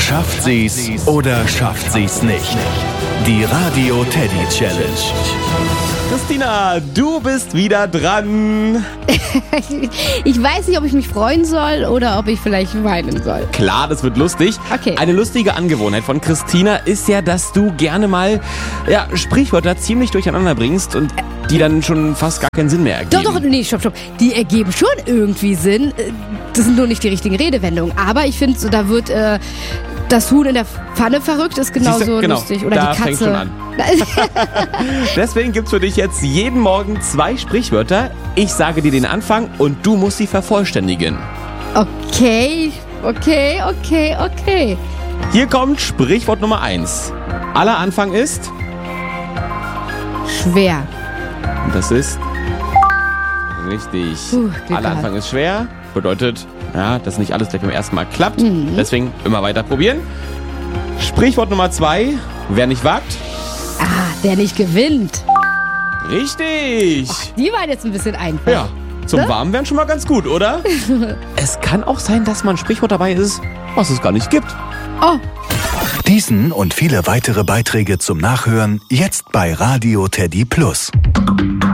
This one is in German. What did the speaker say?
Schafft sie's oder schafft sie's nicht? Die Radio Teddy Challenge. Christina, du bist wieder dran. Ich weiß nicht, ob ich mich freuen soll oder ob ich vielleicht weinen soll. Klar, das wird lustig. Okay. Eine lustige Angewohnheit von Christina ist ja, dass du gerne mal Sprichwörter ziemlich durcheinander bringst und die dann schon fast gar keinen Sinn mehr ergeben. Doch, nee, stopp. Die ergeben schon irgendwie Sinn. Das sind nur nicht die richtigen Redewendungen. Aber ich finde, da wird das Huhn in der Pfanne verrückt, ist genauso Genau, lustig. Oder da die Katze. fängt schon an. Deswegen gibt's für dich jetzt jeden Morgen 2 Sprichwörter. Ich sage dir den Anfang und du musst sie vervollständigen. Okay. Hier kommt Sprichwort Nummer 1. Aller Anfang ist... Schwer. Und das ist... Richtig. Glück Aller gehabt. Anfang ist schwer. Bedeutet, dass nicht alles gleich beim ersten Mal klappt. Deswegen immer weiter probieren. Sprichwort Nummer 2. Wer nicht wagt... Der nicht gewinnt. Richtig. Die waren jetzt ein bisschen einfach. Ja, zum Warmwerden schon mal ganz gut, oder? Es kann auch sein, dass mal ein Sprichwort dabei ist, was es gar nicht gibt. Oh, Diesen und viele weitere Beiträge zum Nachhören jetzt bei Radio Teddy Plus.